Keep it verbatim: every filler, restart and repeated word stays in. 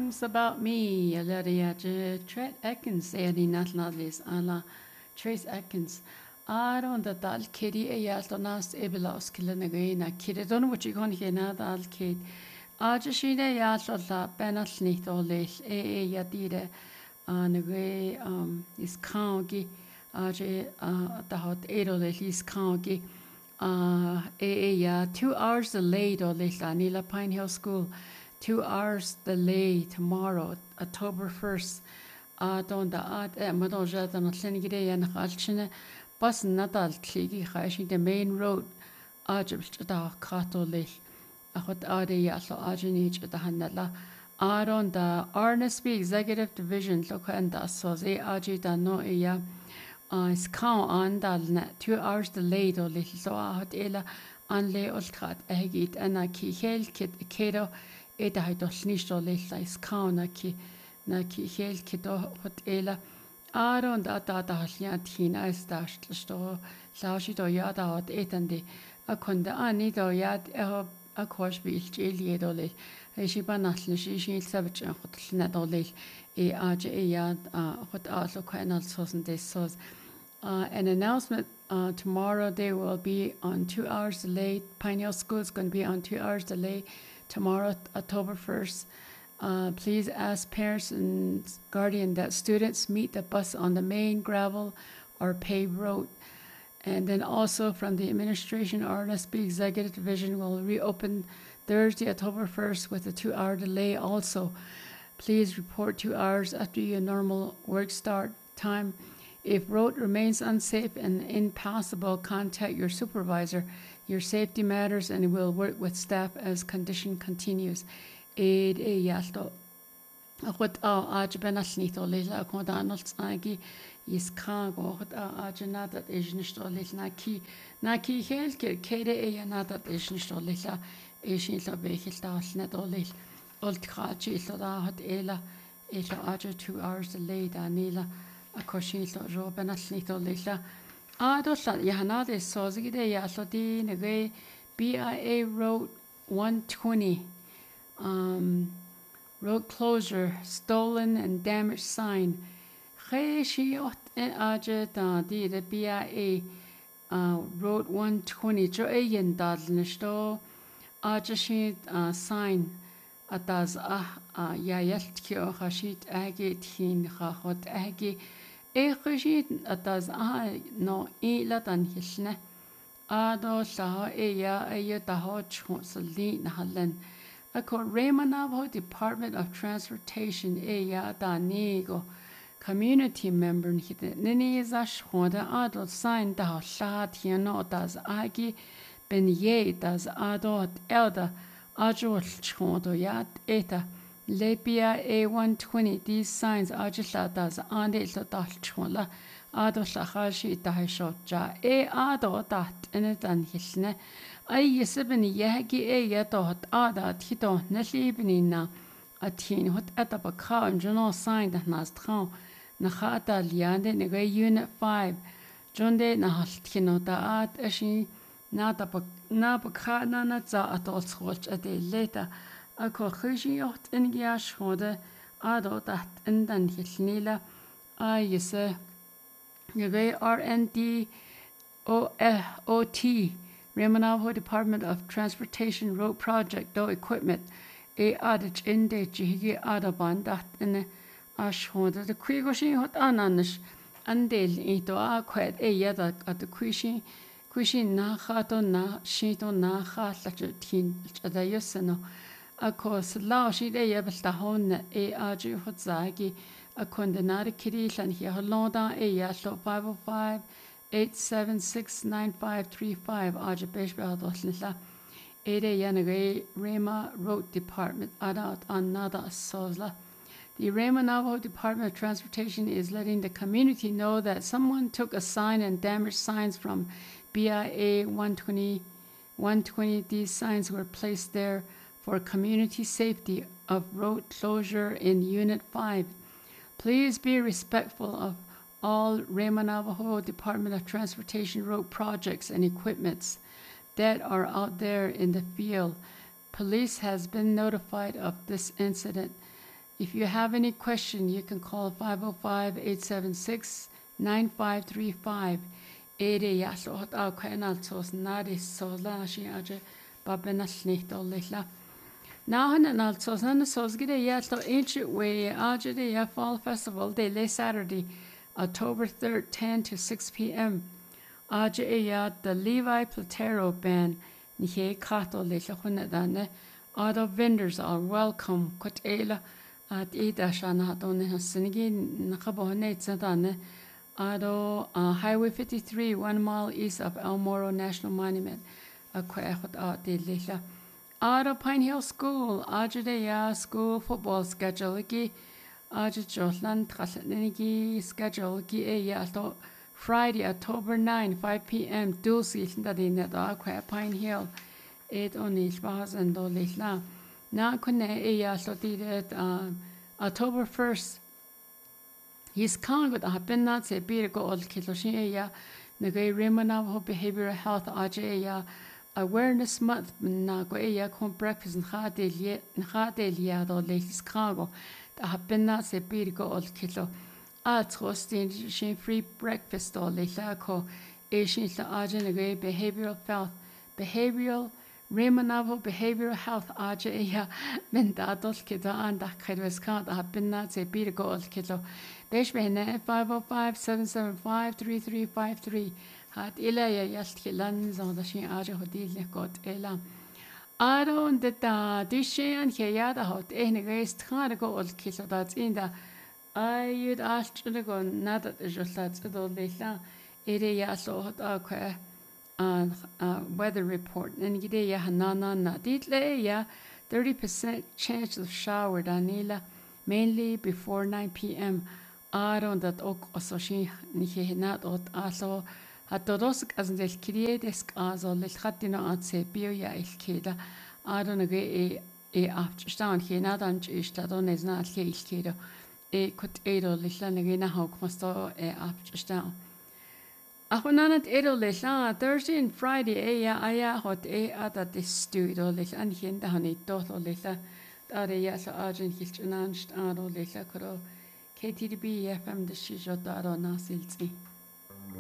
songs about me. Alaria Tret Atkins, Eddie Natladis, Ala Trace Atkins. I don't that Dal Kitty, a Yaltonas, Ebelos, Killenagina, Kid. I don't know what you're going to get now, Dal Kid. Ajashida Yaltla, Benasnit or Lish, A. Yadide, and a way um is County, Aj, uh, the hot eight or is County. Uh, A. Ya, two hours delayed or Lish, Anila Pine Hill School. Two hours delay tomorrow, October first. Uh, don't the art, eh, Madon Jatan, Senigre and Halchina, Bus Natal, Kligi, Hashi, the main road, Ajib, the Kato Lish, a hot Adi Yaslo Ajinich at the Hanala. Aron the Arnesby Executive Division, Lokanda, so they Ajita no Eya, uh, Scout on the two hours delayed or little so out Ella, Anle Olkat, Egit, and a key hail kit, Kato. Eda hai do snisto leila is kaun na ki na ki hel ki do hot ela aron da da da hlian tina is da sto laushi do ya da hot etande a konda ani do ya a kosh bil jeli do le e shi ba nasl shi shi sabch hot lna do le e a je e ya hot a so kanal sosen des sos an announcement uh, tomorrow they will be on two hours delay. Pioneer School is going to be on two hours delay tomorrow, October first. Uh, please ask parents and guardian that students meet the bus on the main gravel or paved road. And then also from the administration, R N S B Executive Division will reopen Thursday, October first with a two-hour delay also. Please report two hours after your normal work start time. If road remains unsafe and impassable, contact your supervisor. Your safety matters and will work with staff as condition continues. Aid a yalto. What our Archbenasnito Lila Condanot Sagi is cargo, what our Arjanata is Nistolil Naki, Naki Helker, Kade a another is Nistolila, Asian Labekil Netolil, Old Krachi, Soda, Ela, Ela Archer two hours delayed, Anila, a coshin Robenasnito Lila. Adosla Yahanade Sozide Yaslodi Nage B I A Road one twenty um road closure, stolen and damaged sign. Reshi Aja di the B I A uh Road one twenty Jo Ayan Dadlisto Aja uh sign Ataz ah Yayaltkio Hashit Agi Tin Hahot Agi Echid atas ah no ila tan hisne ado sa eya eya taho chonsali nahalan ako Remanavo Department of Transportation eya danigo community member hite nini zash hoda ado sign taho sa tiano tas agi ben ye tas ado elda ajo chondo yat eta Lepia A one twenty, these signs are just as ande so dalchula, ado sahashi dahishoja, a ado dat in it and hisne. I yesibini yagi a yadot ada tito neslibinina a teen what at a baka and journal signed and nastran, Nahata liande nega unit five, John de nahastino da at eshi nada baka nana za at all swatch a day later. Ako Khushiot in Yashode, Ado that in Dan Hilnila, I yese Yave R N D O T, Remanavo Department of Transportation Road Project, do equipment, a adage in de Jigi Adaban that in Ashode, the Quigoshi hot ananish, and del ito a quet a yada at the Quishi, Quishi na hato na shito na ha such a teen at the Yuseno. Of course, lao she de yabsta hon e aju hotzagi a condenada kirish and here londa e yasho five oh five eight seven six nine five three five aju beshbel dosla ede yanage Rema Road Department adat another sozla. The Rema Navajo Department of Transportation is letting the community know that someone took a sign and damaged signs from B I A one twenty. These signs were placed there for community safety of road closure in Unit five. Please be respectful of all Rema Navajo Department of Transportation road projects and equipments that are out there in the field. Police has been notified of this incident. If you have any question, you can call five oh five, eight seven six, nine five three five. Ere yaslo hot au kwenal tos nadis so la shi aje babenal nicht olilla. Now and also san sos gide yaslo ancient way aje de ya fall festival de late Saturday, October third, ten to six p m. Aje ya the Levi Platero band ni he kato le chune dane. Other vendors are welcome. Kot ela at ida shana don sinigi nakabone tzadane. Ado uh, Highway fifty-three, one mile east of El Moro National Monument. Akwechot at de lila. Ado Pine Hill School. Ajade ya school football schedule gi. Ajade Jotland Trasnigi schedule gi e ya to Friday, October ninth, five p m. Dulce Dadina da Aqua Pine Hill. Eight only Spahas and do lila. Na kune e ya so did October first. His Congo have been not say beer go old Kiloshiya, Nagay Remanavo Behavioral Health Ajaya Awareness Month Nagoya com breakfast and Hadelia or Ladies Congo that have been not say beer go old Kilo. At hosting shin free breakfast or Lako Asian Ajan Nagay Behavioral Health Behavioral Remanavo Behavioral Health Ajaya Mendados Kida and that Kedwes Count have been not say beer go old Kilo. Desh behne five oh five, seven seven five, three three five three. Hat ila ya yast kilan zonda shin aje hodil le got ela. Aro und da dishe an khayada hot ehne geist khare go ol kiso dat in da ayud ast go nada joslat do lela ere ya so hot akwa an weather report and gide ya hanana na ditle ya thirty percent chance of shower danila mainly before nine p m Aaron dat ook ososhi nihe nat ot aso hatodosk as del kriedesk aso lel khatino atse bio ya ilkeda Aaron ge e e afstaan he nadan ist da nes na ke ilkeda e kot edo lelane ge na hok masto e afstaan Ahonanat edo lelana Thursday and Friday e ya aya hot e ada this studio lel an henda hani dolo lela da ya sa agent hilchananst ado lela koro K T D B F M the Shijotaro Nasilzi.